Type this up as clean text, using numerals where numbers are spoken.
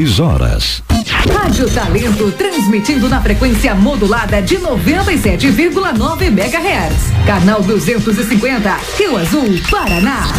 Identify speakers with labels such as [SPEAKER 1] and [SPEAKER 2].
[SPEAKER 1] horas.
[SPEAKER 2] Rádio Talento, transmitindo na frequência modulada de 97,9 MHz. Canal 250, Rio Azul, Paraná.